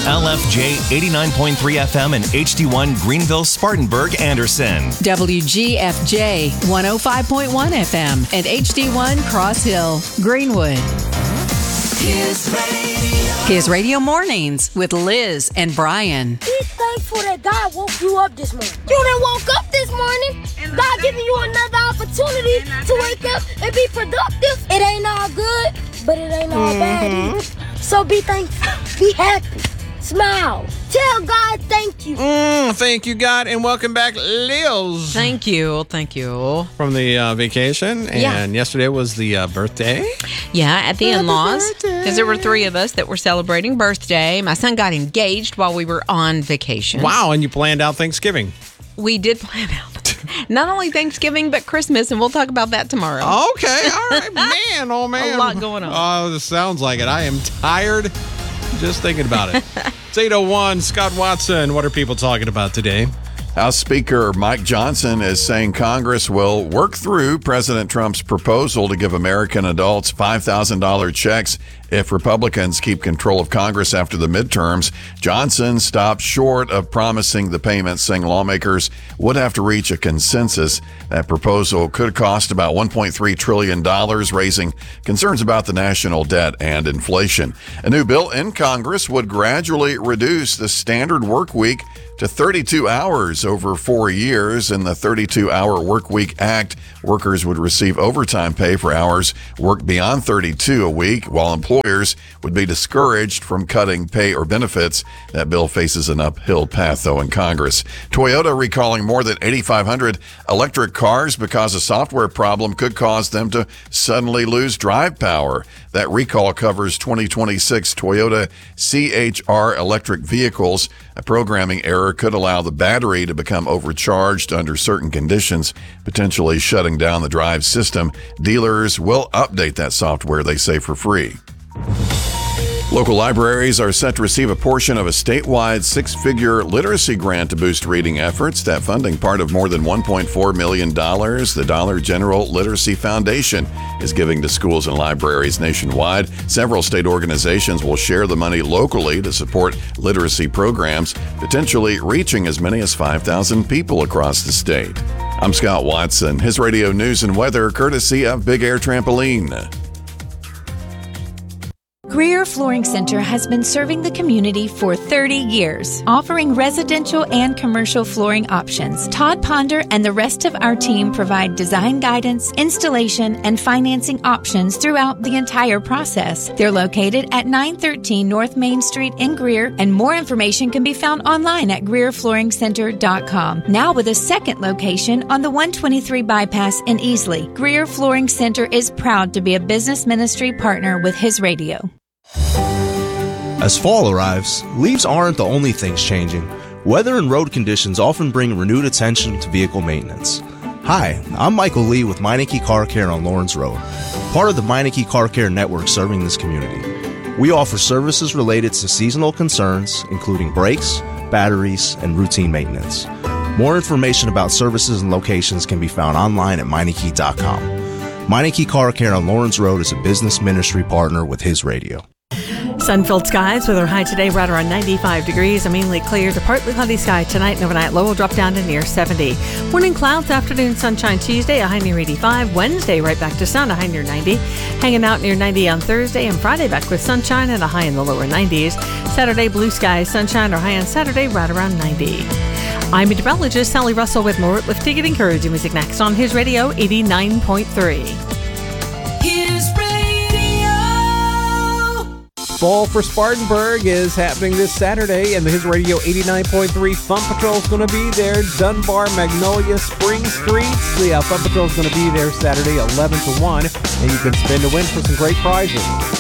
LFJ 89.3 FM and HD1 Greenville, Spartanburg, Anderson. WGFJ 105.1 FM and HD1 Cross Hill, Greenwood. His Radio Mornings with Liz and Brian. Be thankful that God woke you up this morning. You done woke up this morning. God giving you another opportunity to wake up and be productive. It ain't all good, but it ain't all bad either. So be thankful. Be happy. Smile. Tell God thank you. Thank you, God, and welcome back, Liz. Thank you. From the vacation, and yesterday was the birthday. Yeah, at the in-laws, because there were 3 of us that were celebrating birthday. My son got engaged while we were on vacation. Wow, and you planned out Thanksgiving. We did plan out not only Thanksgiving, but Christmas, and we'll talk about that tomorrow. Okay, all right, man, oh man. A lot going on. Oh, this sounds like it. I am tired just thinking about it. It's 8:01, Scott Watson. What are people talking about today? House Speaker Mike Johnson is saying Congress will work through President Trump's proposal to give American adults $5,000 checks if Republicans keep control of Congress after the midterms. Johnson stopped short of promising the payments, saying lawmakers would have to reach a consensus. That proposal could cost about $1.3 trillion, raising concerns about the national debt and inflation. A new bill in Congress would gradually reduce the standard work week to 32 hours over 4 years. In the 32-Hour Workweek Act, workers would receive overtime pay for hours worked beyond 32 a week, while employers would be discouraged from cutting pay or benefits. That bill faces an uphill path, though, in Congress. Toyota recalling more than 8,500 electric cars because a software problem could cause them to suddenly lose drive power. That recall covers 2026 Toyota CHR electric vehicles. A programming error could allow the battery to become overcharged under certain conditions, potentially shutting down the drive system. Dealers will update that software, they say, for free. Local libraries are set to receive a portion of a statewide 6-figure literacy grant to boost reading efforts. That funding, part of more than $1.4 million the Dollar General Literacy Foundation is giving to schools and libraries nationwide. Several state organizations will share the money locally to support literacy programs, potentially reaching as many as 5,000 people across the state. I'm Scott Watson. His radio news and weather courtesy of Big Air Trampoline. Greer Flooring Center has been serving the community for 30 years, offering residential and commercial flooring options. Todd Ponder and the rest of our team provide design guidance, installation, and financing options throughout the entire process. They're located at 913 North Main Street in Greer, and more information can be found online at GreerFlooringCenter.com. Now with a second location on the 123 bypass in Easley, Greer Flooring Center is proud to be a business ministry partner with His Radio. As fall arrives, leaves aren't the only things changing. Weather and road conditions often bring renewed attention to vehicle maintenance. Hi, I'm Michael Lee with Meineke Car Care on Lawrence Road, part of the Meineke Car Care network serving this community. We offer services related to seasonal concerns, including brakes, batteries, and routine maintenance. More information about services and locations can be found online at Meineke.com. Meineke Car Care on Lawrence Road is a business ministry partner with His Radio. Sun-filled skies with our high today right around 95 degrees. A mainly clear to partly cloudy sky tonight and overnight low will drop down to near 70. Morning clouds, afternoon sunshine Tuesday, a high near 85. Wednesday right back to sun, a high near 90. Hanging out near 90 on Thursday, and Friday back with sunshine and a high in the lower 90s. Saturday blue skies, sunshine or high on Saturday right around 90. I'm meteorologist Sally Russell with more uplifting and encouraging music next on His Radio 89.3. Fall for Spartanburg is happening this Saturday, and the His Radio 89.3 Fun Patrol is going to be there. Dunbar, Magnolia, Spring Streets. The Fun Patrol is going to be there Saturday 11 to 1, and you can spin to win for some great prizes.